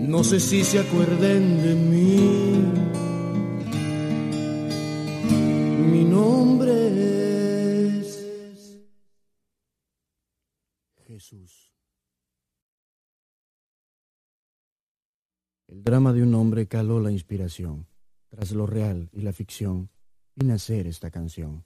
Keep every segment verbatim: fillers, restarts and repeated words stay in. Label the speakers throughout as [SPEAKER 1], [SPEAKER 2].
[SPEAKER 1] No sé si se acuerden de mí. Mi nombre es Jesús. El drama de un hombre caló la inspiración. Tras lo real y la ficción, y nacer esta canción.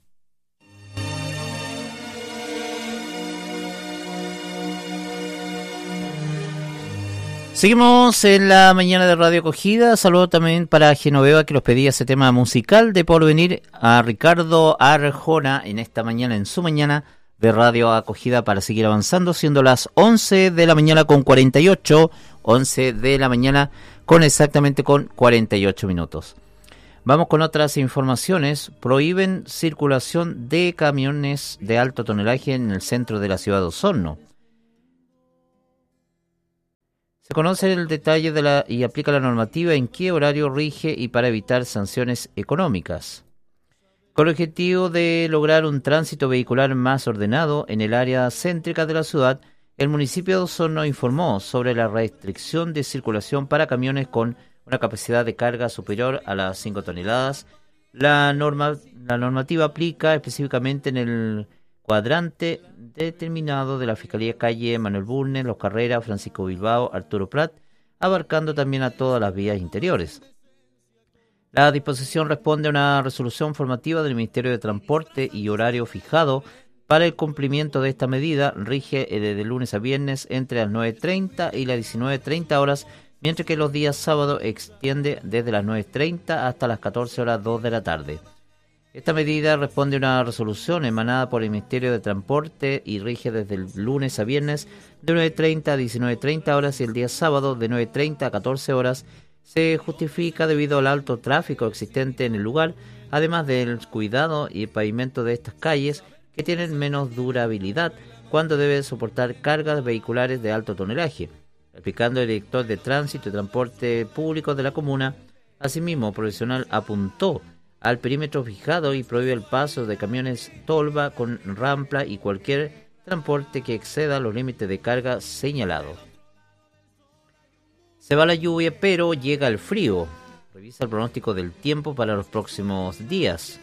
[SPEAKER 2] Seguimos en la mañana de Radio Acogida. Saludo también para Genoveva, que nos pedía ese tema musical de Porvenir, a Ricardo Arjona en esta mañana, en su mañana de Radio Acogida, para seguir avanzando, siendo las once de la mañana con cuarenta y ocho, once de la mañana con exactamente con cuarenta y ocho minutos. Vamos con otras informaciones. Prohíben circulación de camiones de alto tonelaje en el centro de la ciudad de Osorno. Se conoce el detalle de la y aplica la normativa, en qué horario rige y para evitar sanciones económicas. Con el objetivo de lograr un tránsito vehicular más ordenado en el área céntrica de la ciudad, el municipio de Osorno informó sobre la restricción de circulación para camiones con una capacidad de carga superior a las cinco toneladas. La norma, la normativa aplica específicamente en el cuadrante determinado de la Fiscalía Calle Manuel Bulnes, Los Carreras, Francisco Bilbao, Arturo Prat, abarcando también a todas las vías interiores. La disposición responde a una resolución formativa del Ministerio de Transporte y horario fijado para el cumplimiento de esta medida. Rige de lunes a viernes entre las nueve treinta y las diecinueve treinta horas, mientras que los días sábados extiende desde las nueve treinta hasta las catorce horas dos de la tarde. Esta medida responde a una resolución emanada por el Ministerio de Transporte y rige desde el lunes a viernes de nueve treinta a diecinueve treinta horas y el día sábado de nueve treinta a catorce horas. Se justifica debido al alto tráfico existente en el lugar, además del cuidado y el pavimento de estas calles que tienen menos durabilidad cuando deben soportar cargas vehiculares de alto tonelaje. Explicando el director de Tránsito y Transporte Público de la comuna, asimismo, profesional apuntó al perímetro fijado y prohíbe el paso de camiones tolva con rampla y cualquier transporte que exceda los límites de carga señalados. Se va la lluvia, pero llega el frío. Revisa el pronóstico del tiempo para los próximos días.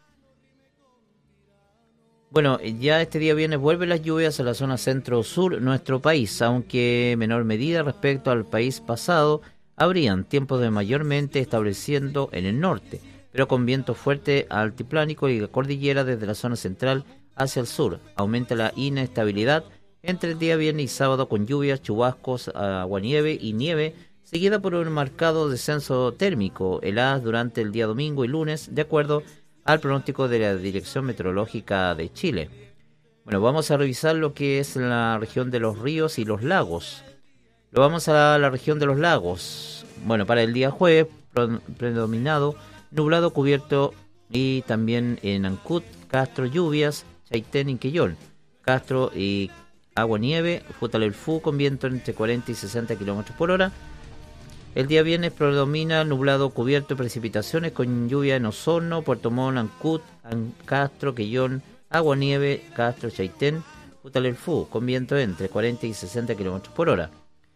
[SPEAKER 2] Bueno, ya este día viernes vuelven las lluvias a la zona centro-sur de nuestro país, aunque en menor medida respecto al país pasado. Habrían tiempos de mayormente estableciendo en el norte, pero con viento fuerte altiplánico y cordillera desde la zona central hacia el sur. Aumenta la inestabilidad entre el día viernes y sábado con lluvias, chubascos, aguanieve y nieve, seguida por un marcado descenso térmico, heladas durante el día domingo y lunes, de acuerdo al pronóstico de la Dirección Meteorológica de Chile. Bueno, vamos a revisar lo que es la región de los ríos y los lagos. Lo vamos a la región de los lagos. Bueno, para el día jueves, predominado nublado, cubierto, y también en Ancud, Castro, lluvias, Chaitén y Quellón, Castro y agua-nieve, Futalelfú con viento entre cuarenta y sesenta kilómetros por hora. El día viernes predomina nublado, cubierto, precipitaciones con lluvia en Osorno, Puerto Montt, Ancud, Castro, Quellón, agua-nieve, Castro, Chaitén, Futalelfú con viento entre cuarenta y sesenta kilómetros por hora.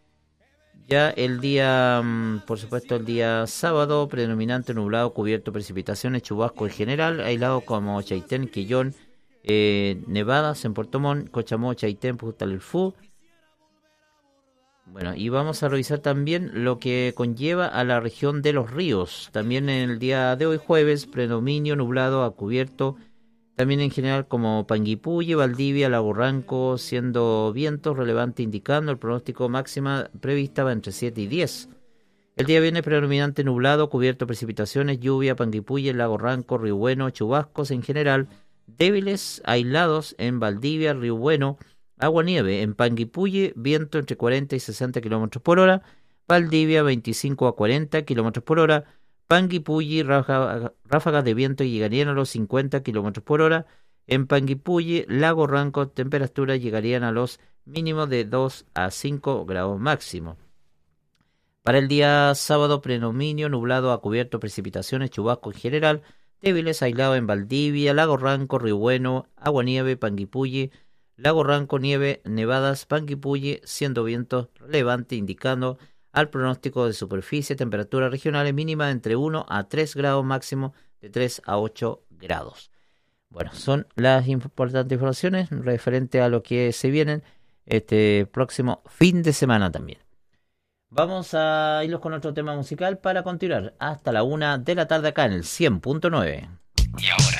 [SPEAKER 2] Ya el día, por supuesto, el día sábado, predominante nublado, cubierto, precipitaciones, chubasco en general, aislados como Chaitén, Quellón, eh, nevadas en Puerto Montt, Cochamó, Chaitén, Futalelfú. Bueno, y vamos a revisar también lo que conlleva a la región de los ríos. También en el día de hoy, jueves, predominio nublado a cubierto, también en general como Panguipulli, Valdivia, Lago Ranco, siendo vientos relevantes indicando el pronóstico máxima prevista va entre siete y diez. El día viernes predominante nublado, cubierto, precipitaciones, lluvia, Panguipulli, Lago Ranco, Río Bueno, chubascos en general, débiles, aislados en Valdivia, Río Bueno, agua-nieve en Panguipulli, viento entre cuarenta y sesenta kilómetros por hora, Valdivia veinticinco a cuarenta kilómetros por hora, Panguipulli, ráfagas de viento llegarían a los cincuenta kilómetros por hora. En Panguipulli, Lago Ranco, temperaturas llegarían a los mínimos de dos a cinco grados máximo. Para el día sábado, predominio nublado a cubierto, precipitaciones, chubasco en general, débiles, aislados en Valdivia, Lago Ranco, Río Bueno, agua-nieve, Panguipulli, Lago Ranco, nieve, nevadas, Panguipulli, siendo vientos relevantes indicando al pronóstico de superficie, temperaturas regionales mínimas entre uno a tres grados, máximo de tres a ocho grados. Bueno, son las importantes informaciones referente a lo que se viene este próximo fin de semana también. Vamos a irnos con otro tema musical para continuar hasta la una de la tarde acá en el cien punto nueve. Y ahora.